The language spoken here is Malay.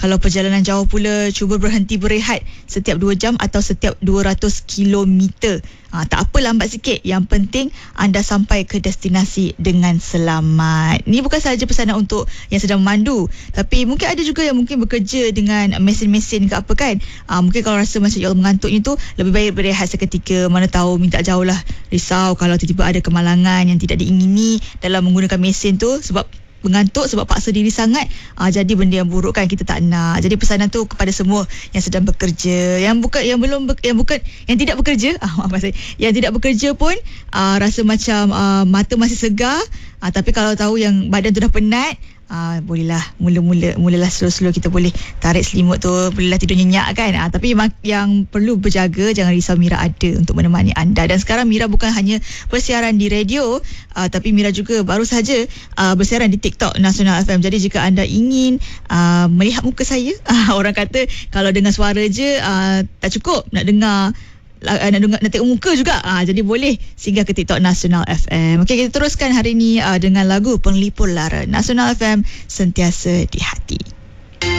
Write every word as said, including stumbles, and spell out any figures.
Kalau perjalanan jauh pula, cuba berhenti berehat setiap dua jam atau setiap dua ratus kilometer. Ha, tak apa, lambat sikit. Yang penting anda sampai ke destinasi dengan selamat. Ni bukan sahaja pesanan untuk yang sedang memandu, tapi mungkin ada juga yang mungkin bekerja dengan mesin-mesin ke apa kan. Ha, mungkin kalau rasa macam ya Allah mengantuknya tu, lebih baik berehat seketika. Mana tahu minta jauh lah, risau kalau tiba-tiba ada kemalangan yang tidak diingini dalam menggunakan mesin tu sebab mengantuk, sebab paksa diri sangat, aa, jadi benda yang buruk kan, kita tak nak. Jadi pesanan tu kepada semua yang sedang bekerja, yang bukan, yang belum ber, yang bukan, yang tidak bekerja, ah, maaf saya, yang tidak bekerja pun aa, rasa macam aa, mata masih segar, aa, tapi kalau tahu yang badan tu dah penat, Ah, bolehlah mula-mula mulalah slow-slow kita boleh tarik selimut tu, bolehlah tidur nyenyak kan. Ah, tapi yang perlu berjaga, jangan risau, Mira ada untuk menemani anda. Dan sekarang Mira bukan hanya bersiaran di radio, ah, tapi Mira juga baru saja ah, bersiaran di TikTok Nasional F M. Jadi jika anda ingin ah, melihat muka saya, ah, orang kata kalau dengar suara je ah, tak cukup, nak dengar nak dengar, nak tengok muka juga. Ah, jadi boleh singgah ke TikTok Nasional F M. Okey, kita teruskan hari ini uh, dengan lagu Penglipur Lara. Nasional F M, sentiasa di hati.